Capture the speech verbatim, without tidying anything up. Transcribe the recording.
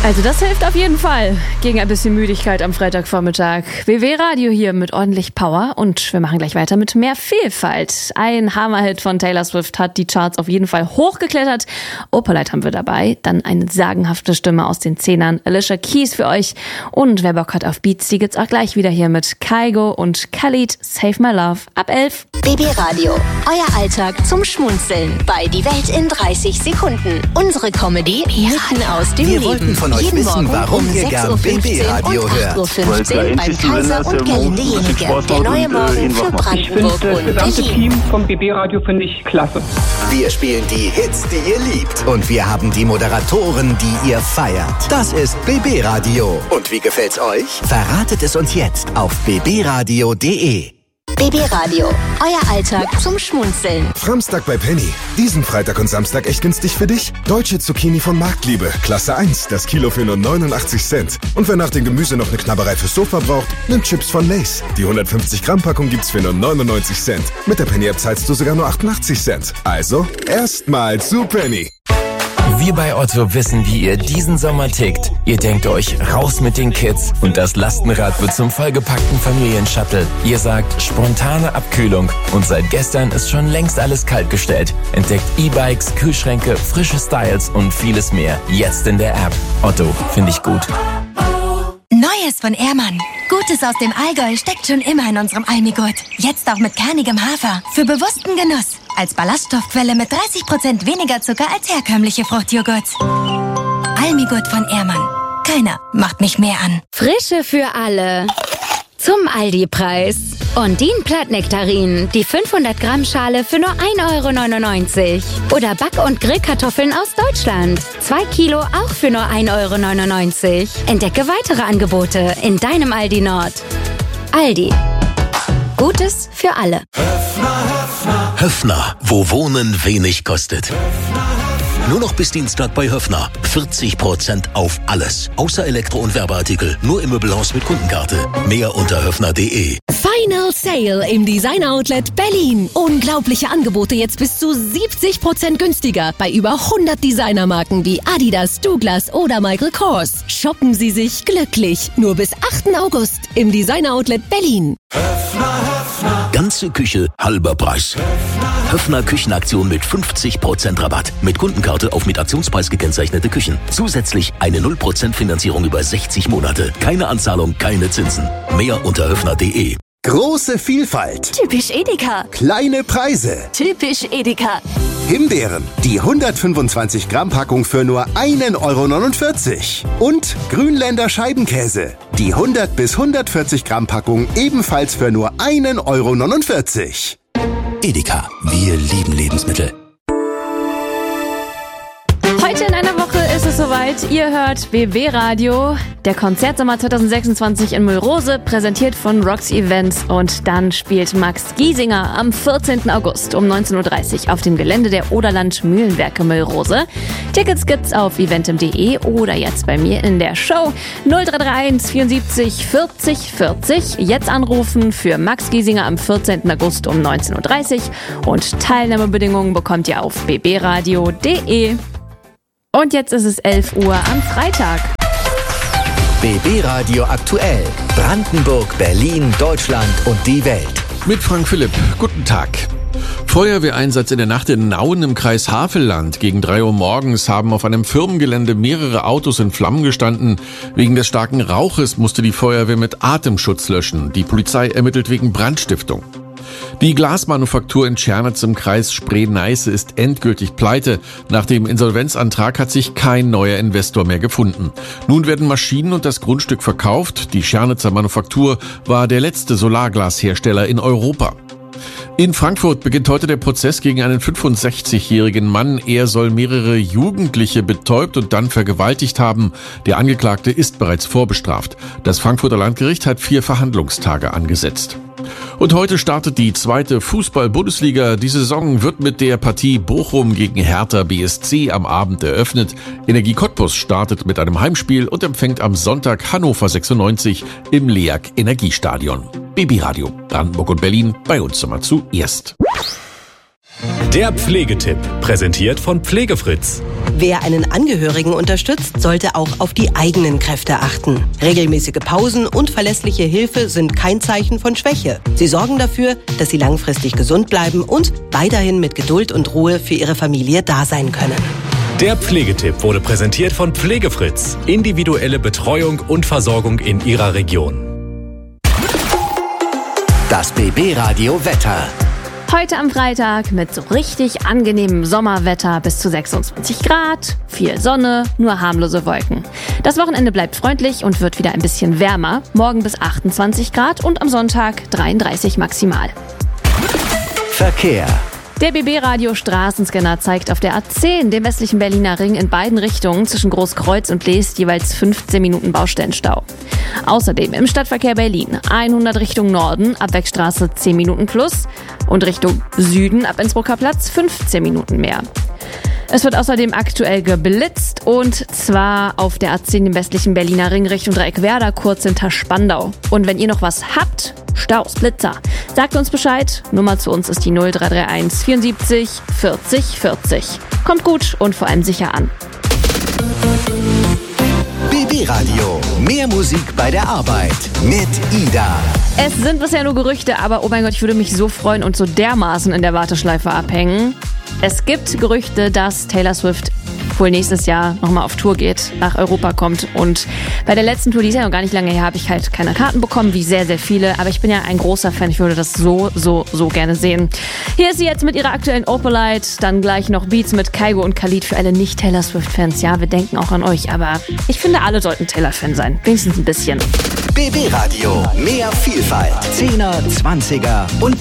Also das hilft auf jeden Fall gegen ein bisschen Müdigkeit am Freitagvormittag. B W Radio hier mit ordentlich Power und wir machen gleich weiter mit mehr Vielfalt. Ein Hammerhit von Taylor Swift hat die Charts auf jeden Fall hochgeklettert. Opalite haben wir dabei, dann eine sagenhafte Stimme aus den Zehnern, Alicia Keys für euch. Und wer Bock hat auf Beats, die gibt's auch gleich wieder hier mit Kygo und Khalid, Save My Love, ab elf. B B Radio, euer Alltag zum Schmunzeln bei Die Welt in dreißig Sekunden. Unsere Comedy mitten aus dem Wir Leben. wollten von euch Jeden wissen, Morgen warum um ihr gern B B Radio und hört. acht Uhr fünfzehn beim Kaiser und Gerlinde Jenige. Der neue Morgen für Brandenburg Das und gesamte Berlin. Team vom B B Radio finde ich klasse. Wir spielen die Hits, die ihr liebt. Und wir haben die Moderatoren, die ihr feiert. Das ist B B Radio. Und wie gefällt's euch? Verratet es uns jetzt auf b b radio punkt d e. B B Radio, euer Alltag zum Schmunzeln. Samstag bei Penny. Diesen Freitag und Samstag echt günstig für dich? Deutsche Zucchini von Marktliebe, Klasse eins, das Kilo für nur neunundachtzig Cent. Und wer nach dem Gemüse noch eine Knabberei fürs Sofa braucht, nimmt Chips von Lay's. Die hundertfünfzig Gramm Packung gibt's für nur neunundneunzig Cent. Mit der Penny-App zahlst du sogar nur achtundachtzig Cent. Also, erstmal zu Penny. Wir bei Otto wissen, wie ihr diesen Sommer tickt. Ihr denkt euch, raus mit den Kids und das Lastenrad wird zum vollgepackten Familienshuttle. Ihr sagt, spontane Abkühlung und seit gestern ist schon längst alles kaltgestellt. Entdeckt E-Bikes, Kühlschränke, frische Styles und vieles mehr. Jetzt in der App. Otto, finde ich gut. Neues von Ehrmann. Gutes aus dem Allgäu steckt schon immer in unserem Almigurt. Jetzt auch mit kernigem Hafer. Für bewussten Genuss. Als Ballaststoffquelle mit dreißig Prozent weniger Zucker als herkömmliche Fruchtjoghurts. Almigurt von Ehrmann. Keiner macht mich mehr an. Frische für alle. Zum Aldi-Preis. Ondine Plattnektarinen, die fünfhundert Gramm Schale für nur ein Euro neunundneunzig. Oder Back- und Grillkartoffeln aus Deutschland. Zwei Kilo auch für nur ein Euro neunundneunzig. Entdecke weitere Angebote in deinem Aldi Nord. Aldi. Gutes für alle. Höffner, wo Wohnen wenig kostet. Nur noch bis Dienstag bei Höffner. vierzig Prozent auf alles. Außer Elektro- und Werbeartikel. Nur im Möbelhaus mit Kundenkarte. Mehr unter höffner punkt de. Final Sale im Design Outlet Berlin. Unglaubliche Angebote jetzt bis zu siebzig Prozent günstiger bei über hundert Designermarken wie Adidas, Douglas oder Michael Kors. Shoppen Sie sich glücklich. Nur bis achten August im Design Outlet Berlin. Ganze Küche, halber Preis. Höffner Küchenaktion mit fünfzig Prozent Rabatt. Mit Kundenkarte auf mit Aktionspreis gekennzeichnete Küchen. Zusätzlich eine null Prozent Finanzierung über sechzig Monate. Keine Anzahlung, keine Zinsen. Mehr unter höffner punkt de. Große Vielfalt. Typisch Edeka. Kleine Preise. Typisch Edeka. Himbeeren. Die hundertfünfundzwanzig Gramm Packung für nur ein Euro neunundvierzig. Und Grünländer Scheibenkäse. Die hundert bis hundertvierzig Gramm Packung ebenfalls für nur ein Euro neunundvierzig. Edeka. Wir lieben Lebensmittel. Heute in einer Woche ist es soweit. Ihr hört B B Radio. Der Konzertsommer zwanzig sechsundzwanzig in Müllrose, präsentiert von Roxy Events. Und dann spielt Max Giesinger am vierzehnten August um neunzehn Uhr dreißig auf dem Gelände der Oderland Mühlenwerke Müllrose. Tickets gibt's auf eventim punkt de oder jetzt bei mir in der Show. null drei drei eins vierundsiebzig vierzig vierzig. Jetzt anrufen für Max Giesinger am vierzehnten August um neunzehn Uhr dreißig. Und Teilnahmebedingungen bekommt ihr auf b b radio punkt de. Und jetzt ist es elf Uhr am Freitag. B B Radio aktuell. Brandenburg, Berlin, Deutschland und die Welt. Mit Frank Philipp. Guten Tag. Feuerwehreinsatz in der Nacht in Nauen im Kreis Havelland. Gegen drei Uhr morgens haben auf einem Firmengelände mehrere Autos in Flammen gestanden. Wegen des starken Rauches musste die Feuerwehr mit Atemschutz löschen. Die Polizei ermittelt wegen Brandstiftung. Die Glasmanufaktur in Tschernitz im Kreis Spree-Neiße ist endgültig pleite. Nach dem Insolvenzantrag hat sich kein neuer Investor mehr gefunden. Nun werden Maschinen und das Grundstück verkauft. Die Tschernitzer Manufaktur war der letzte Solarglashersteller in Europa. In Frankfurt beginnt heute der Prozess gegen einen fünfundsechzigjährigen Mann. Er soll mehrere Jugendliche betäubt und dann vergewaltigt haben. Der Angeklagte ist bereits vorbestraft. Das Frankfurter Landgericht hat vier Verhandlungstage angesetzt. Und heute startet die zweite Fußball-Bundesliga. Die Saison wird mit der Partie Bochum gegen Hertha B S C am Abend eröffnet. Energie Cottbus startet mit einem Heimspiel und empfängt am Sonntag Hannover sechsundneunzig im LEAG Energiestadion. B B Radio, Brandenburg und Berlin, bei uns immer zuerst. Der Pflegetipp, präsentiert von Pflegefritz. Wer einen Angehörigen unterstützt, sollte auch auf die eigenen Kräfte achten. Regelmäßige Pausen und verlässliche Hilfe sind kein Zeichen von Schwäche. Sie sorgen dafür, dass Sie langfristig gesund bleiben und weiterhin mit Geduld und Ruhe für Ihre Familie da sein können. Der Pflegetipp wurde präsentiert von Pflegefritz. Individuelle Betreuung und Versorgung in Ihrer Region. Das B B-Radio Wetter. Heute am Freitag mit so richtig angenehmem Sommerwetter bis zu sechsundzwanzig Grad, viel Sonne, nur harmlose Wolken. Das Wochenende bleibt freundlich und wird wieder ein bisschen wärmer. Morgen bis achtundzwanzig Grad und am Sonntag dreiunddreißig maximal. Verkehr. Der B B-Radio Straßenscanner zeigt auf der A zehn, dem westlichen Berliner Ring, in beiden Richtungen zwischen Großkreuz und Leest jeweils fünfzehn Minuten Baustellenstau. Außerdem im Stadtverkehr Berlin hundert Richtung Norden, Abwegstraße zehn Minuten plus und Richtung Süden ab Innsbrucker Platz fünfzehn Minuten mehr. Es wird außerdem aktuell geblitzt und zwar auf der A zehn, dem westlichen Berliner Ring Richtung Dreieckwerder, kurz hinter Spandau. Und wenn ihr noch was habt, Staus, Blitzer, sagt uns Bescheid. Nummer zu uns ist die null drei drei eins vierundsiebzig vierzig vierzig. Kommt gut und vor allem sicher an. B B-Radio. Mehr Musik bei der Arbeit mit Ida. Es sind bisher nur Gerüchte, aber oh mein Gott, ich würde mich so freuen und so dermaßen in der Warteschleife abhängen. Es gibt Gerüchte, dass Taylor Swift wohl nächstes Jahr nochmal auf Tour geht, nach Europa kommt. Und bei der letzten Tour, die ist ja noch gar nicht lange her, habe ich halt keine Karten bekommen, wie sehr, sehr viele. Aber ich bin ja ein großer Fan, ich würde das so, so, so gerne sehen. Hier ist sie jetzt mit ihrer aktuellen Opalite, dann gleich noch Beats mit Kygo und Khalid für alle Nicht-Taylor Swift-Fans. Ja, wir denken auch an euch, aber ich finde, alle sollten Taylor-Fan sein, wenigstens ein bisschen. B B-Radio, mehr Vielfalt, Zehner, Zwanziger und